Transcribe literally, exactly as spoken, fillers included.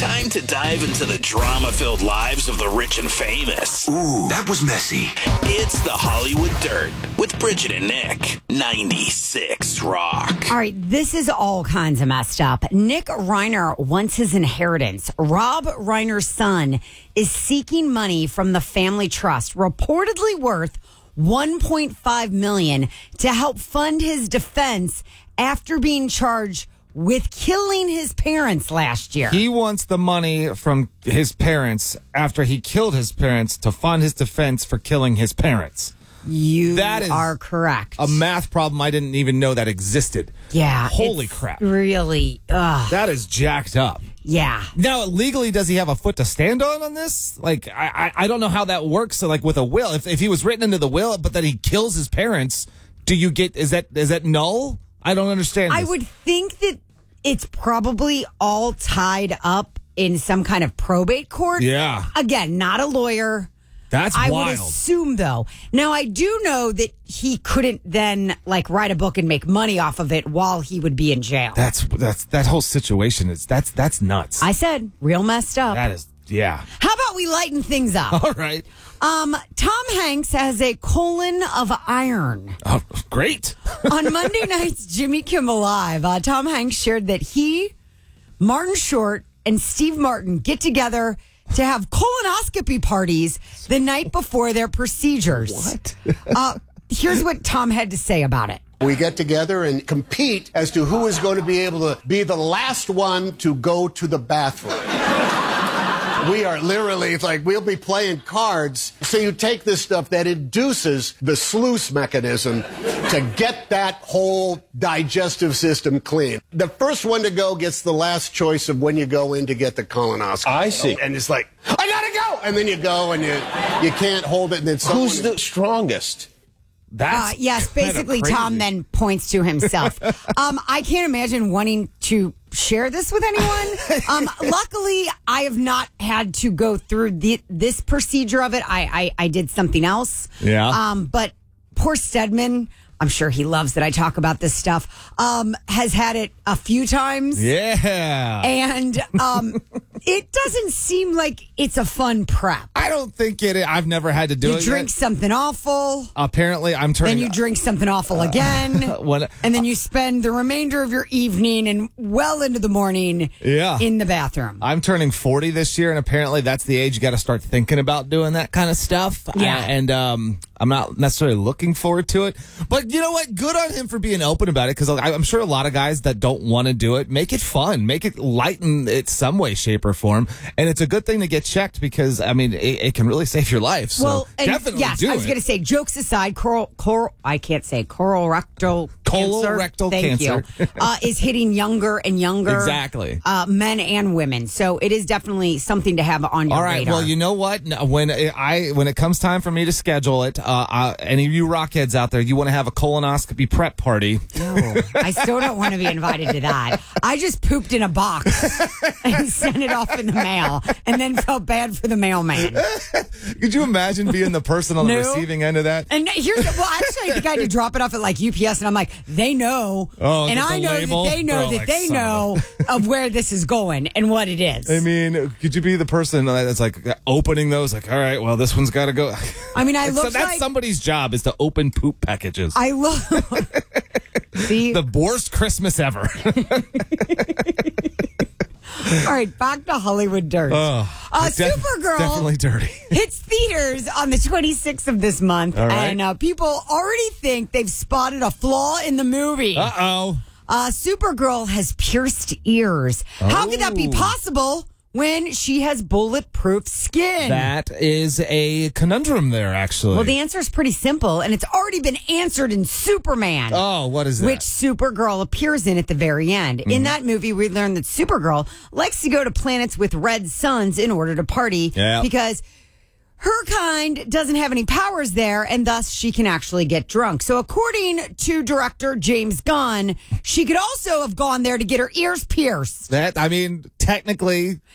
Time to dive into the drama-filled lives of the rich and famous. Ooh, that was messy. It's the Hollywood Dirt with Bridget and Nick. ninety-six Rock. All right, this is all kinds of messed up. Nick Reiner wants his inheritance. Rob Reiner's son is seeking money from the family trust, reportedly worth one point five million dollars, to help fund his defense after being charged with killing his parents last year. He wants the money from his parents after he killed his parents to fund his defense for killing his parents. You That is are correct. A math problem I didn't even know that existed. Yeah. Holy it's crap. Really. Ugh. That is jacked up. Yeah. Now, legally, does he have a foot to stand on on this? Like, I I, I don't know how that works. So, like, with a will, if, if he was written into the will, but that he kills his parents, do you get, is that is that null? I don't understand I this. would think that it's probably all tied up in some kind of probate court. Yeah. Again, not a lawyer. That's I wild. would assume, though. Now, I do know that he couldn't then, like, write a book and make money off of it while he would be in jail. That's that's that whole situation is that's that's nuts. I said, real messed up. That is, yeah. How about we lighten things up? All right. Um, Tom Hanks has a colon of iron. Oh, great. On Monday night's Jimmy Kimmel Live, uh, Tom Hanks shared that he, Martin Short, and Steve Martin get together to have colonoscopy parties the night before their procedures. What? uh, here's what Tom had to say about it. We get together and compete as to who is going to be able to be the last one to go to the bathroom. We are literally, it's like we'll be playing cards. So you take this stuff that induces the sluice mechanism to get that whole digestive system clean. The first one to go gets the last choice of when you go in to get the colonoscopy. I see. And it's like, I gotta go! And then you go and you you can't hold it. And then someone Who's the strongest? That's Uh, yes, kinda basically, crazy. Tom then points to himself. um, I can't imagine wanting to share this with anyone. Um, luckily, I have not had to go through the, this procedure of it. I, I, I did something else. Yeah. Um, but poor Stedman, I'm sure he loves that I talk about this stuff, um, has had it a few times. Yeah. And um, it doesn't seem like it's a fun prep. I don't think it. I've never had to do You it. drink yet. something awful. Apparently, I'm turning. Then you drink something awful again. when- and then you spend the remainder of your evening and well into the morning Yeah. in the bathroom. I'm turning forty this year, and apparently that's the age you got to start thinking about doing that kind of stuff. Yeah. Uh, and um, I'm not necessarily looking forward to it. But you know what? Good on him for being open about it, because I'm sure a lot of guys that don't want to do it, make it fun. Make it lighten it some way, shape, or form. And it's a good thing to get checked because, I mean, it, it can really save your life. So well, and definitely yes, do I was it. going to say, jokes aside, coral, coral, I can't say colorectal cancer. Colorectal Thank cancer. you. uh, is hitting younger and younger. Exactly. Uh, men and women. So it is definitely something to have on your All right. radar. Well, you know what? No, When I when it comes time for me to schedule it, uh, uh, any of you rockheads out there, you want to have a colonoscopy prep party? No, I still don't want to be invited to that. I just pooped in a box and sent it off in the mail and then felt bad for the mailman. Could you imagine being the person on the No. receiving end of that? And here's, well, actually, I think I had to drop it off at like U P S, and I'm like, they know. Oh, and the I know label? that they know They're that like, they son know of where this is going and what it is. I mean, could you be the person that's like opening those? Like, all right, well, this one's got to go. I mean, I So look that's like somebody's job is to open poop packages. I look. See, the worst Christmas ever. all right, back to Hollywood Dirt. Oh, uh, def- Supergirl definitely dirty. hits theaters on the twenty-sixth of this month, All right. and uh, people already think they've spotted a flaw in the movie. Uh oh. Uh, Supergirl has pierced ears. How could that be Oh. possible when she has bulletproof skin? That is a conundrum there, actually. Well, the answer is pretty simple, and it's already been answered in Superman. Oh, what is that? Which Supergirl appears in at the very end. Mm-hmm. In that movie, we learn that Supergirl likes to go to planets with red suns in order to party Yeah. because her kind doesn't have any powers there, and thus she can actually get drunk. So according to director James Gunn, she could also have gone there to get her ears pierced. that, I mean, technically,